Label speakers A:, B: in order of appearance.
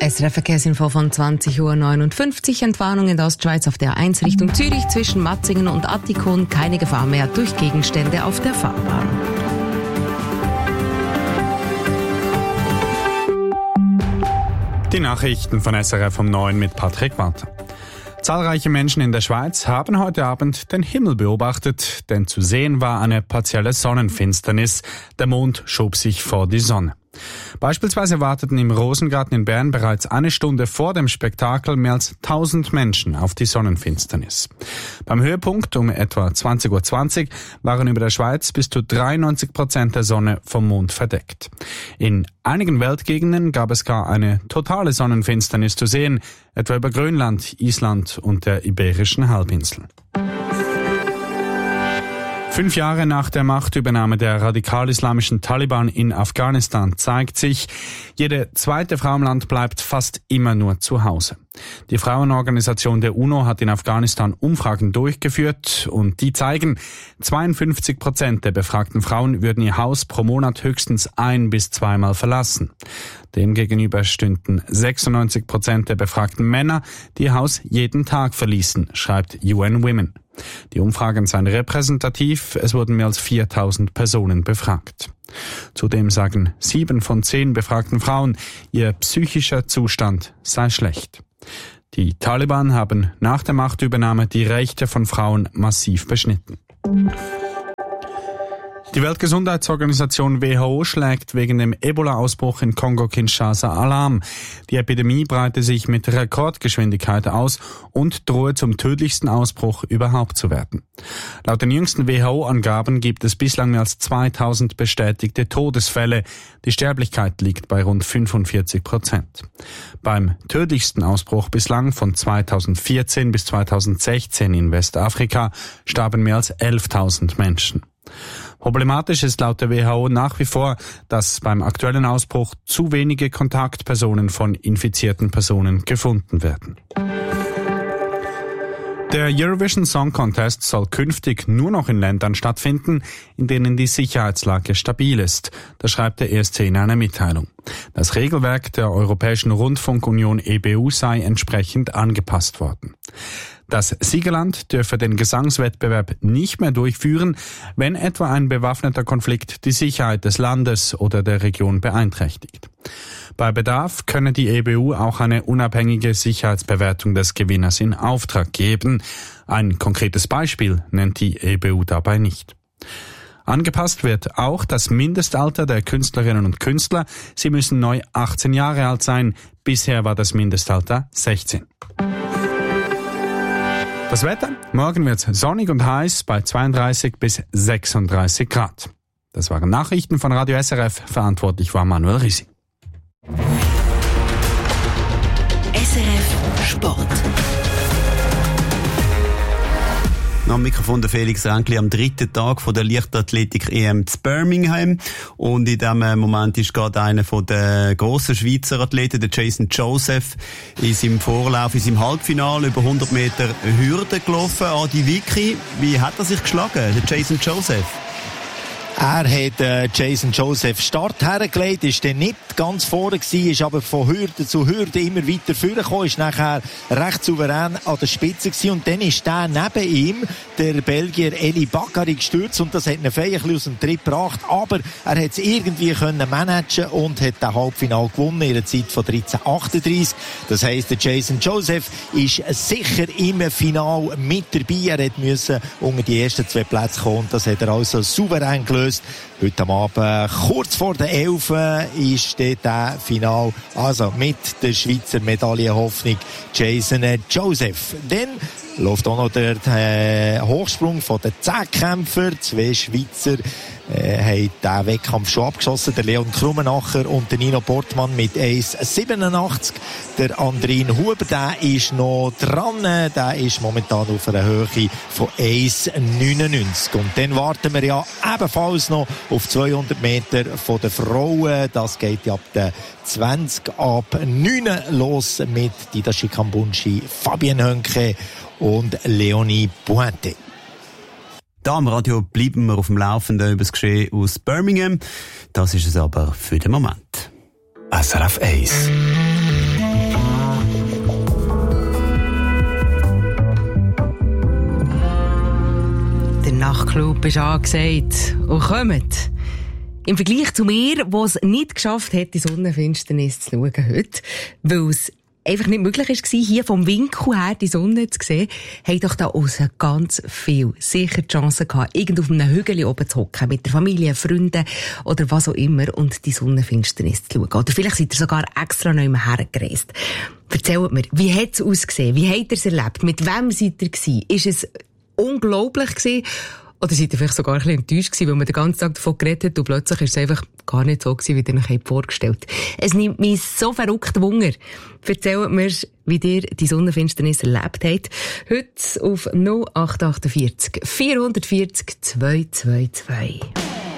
A: SRF-Verkehrsinfo von 20.59 Uhr. Entwarnung in der Ostschweiz auf der 1 Richtung Zürich zwischen Matzingen und Attikon. Keine Gefahr mehr durch Gegenstände auf der Fahrbahn.
B: Die Nachrichten von SRF um 9 mit Patrick Walter. Zahlreiche Menschen in der Schweiz haben heute Abend den Himmel beobachtet, denn zu sehen war eine partielle Sonnenfinsternis. Der Mond schob sich vor die Sonne. Beispielsweise warteten im Rosengarten in Bern bereits eine Stunde vor dem Spektakel mehr als 1000 Menschen auf die Sonnenfinsternis. Beim Höhepunkt um etwa 20.20 Uhr waren über der Schweiz bis zu 93% der Sonne vom Mond verdeckt. In einigen Weltgegenden gab es gar eine totale Sonnenfinsternis zu sehen, etwa über Grönland, Island und der Iberischen Halbinsel. 5 Jahre nach der Machtübernahme der radikal-islamischen Taliban in Afghanistan zeigt sich, jede zweite Frau im Land bleibt fast immer nur zu Hause. Die Frauenorganisation der UNO hat in Afghanistan Umfragen durchgeführt und die zeigen, 52% der befragten Frauen würden ihr Haus pro Monat höchstens 1- bis 2-mal verlassen. Demgegenüber stünden 96% der befragten Männer, die ihr Haus jeden Tag verließen, schreibt UN Women. Die Umfragen seien repräsentativ, es wurden mehr als 4000 Personen befragt. Zudem sagen 7 von 10 befragten Frauen, ihr psychischer Zustand sei schlecht. Die Taliban haben nach der Machtübernahme die Rechte von Frauen massiv beschnitten. Die Weltgesundheitsorganisation WHO schlägt wegen dem Ebola-Ausbruch in Kongo-Kinshasa Alarm. Die Epidemie breite sich mit Rekordgeschwindigkeit aus und drohe zum tödlichsten Ausbruch überhaupt zu werden. Laut den jüngsten WHO-Angaben gibt es bislang mehr als 2000 bestätigte Todesfälle. Die Sterblichkeit liegt bei rund 45%. Beim tödlichsten Ausbruch bislang von 2014 bis 2016 in Westafrika starben mehr als 11.000 Menschen. Problematisch ist laut der WHO nach wie vor, dass beim aktuellen Ausbruch zu wenige Kontaktpersonen von infizierten Personen gefunden werden. Der Eurovision Song Contest soll künftig nur noch in Ländern stattfinden, in denen die Sicherheitslage stabil ist. Das schreibt der ESC in einer Mitteilung. Das Regelwerk der Europäischen Rundfunkunion EBU sei entsprechend angepasst worden. Das Siegerland dürfe den Gesangswettbewerb nicht mehr durchführen, wenn etwa ein bewaffneter Konflikt die Sicherheit des Landes oder der Region beeinträchtigt. Bei Bedarf könne die EBU auch eine unabhängige Sicherheitsbewertung des Gewinners in Auftrag geben. Ein konkretes Beispiel nennt die EBU dabei nicht. Angepasst wird auch das Mindestalter der Künstlerinnen und Künstler. Sie müssen neu 18 Jahre alt sein. Bisher war das Mindestalter 16. Das Wetter? Morgen wird es sonnig und heiß bei 32 bis 36 Grad. Das waren Nachrichten von Radio SRF. Verantwortlich war Manuel Risi.
C: SRF Sport. Am Mikrofon der Felix Ränkli am 3. Tag von der Leichtathletik-EM zu Birmingham. Und in diesem Moment ist gerade einer von den grossen Schweizer Athleten, der Jason Joseph, in seinem Vorlauf, in seinem Halbfinale über 100 Meter Hürde gelaufen. Adi Vicky, wie hat er sich geschlagen, der Jason Joseph?
D: Er hat Jason Joseph Start hergelegt, ist dann nicht ganz vorne gewesen, ist aber von Hürde zu Hürde immer weiter vorgekommen, ist nachher recht souverän an der Spitze gewesen und dann ist der neben ihm, der Belgier Eli Bakary, gestürzt und das hat ihn ein bisschen aus dem Tritt gebracht, aber er hat es irgendwie können managen und hat das Halbfinale gewonnen in einer Zeit von 13:38. Das heisst, der Jason Joseph ist sicher im Finale mit dabei, er musste unter die ersten 2 Plätze kommen und das hat er also souverän gelöst. Heute am Abend, kurz vor der 11 steht der Final, also mit der Schweizer Medaillenhoffnung Jason Joseph. Dann läuft auch noch der Hochsprung von den 10-Kämpfer. 2 Schweizer haben den Wettkampf schon abgeschossen. Der Leon Krummenacher und der Nino Portmann mit 1,87. Der Andrin Huber, der ist noch dran. Der ist momentan auf einer Höhe von 1,99. Und dann warten wir ja ebenfalls noch auf 200 Meter von den Frauen. Das geht ja ab der 20 ab 9 los mit Dida Schikambunshi, Fabienne Hönke und Leonie Pointe.
C: Da am Radio bleiben wir auf dem Laufenden über das Geschehen aus Birmingham. Das ist es aber für den Moment.
E: SRF 1
A: Club ist angesagt und kommt. Im Vergleich zu mir, der es nicht geschafft hat, die Sonnenfinsternis zu schauen heute, weil es einfach nicht möglich war, hier vom Winkel her die Sonne zu sehen, haben doch da aussen ganz viel sicher die Chance gehabt, irgendwo auf einem Hügel oben zu hocken, mit der Familie, Freunden oder was auch immer und die Sonnenfinsternis zu schauen. Oder vielleicht seid ihr sogar extra noch hergereist. Erzählt mir, wie hat es ausgesehen? Wie habt ihr es erlebt? Mit wem seid ihr gewesen? Ist es unglaublich gewesen? Oder seid ihr vielleicht sogar ein bisschen enttäuscht gewesen, weil man den ganzen Tag davon geredet hat und plötzlich ist es einfach gar nicht so gewesen, wie ihr euch vorgestellt habt. Es nimmt mich so verrückt Wunder. Erzählt mir, wie ihr die Sonnenfinsternis erlebt habt. Heute auf 0848 440 222.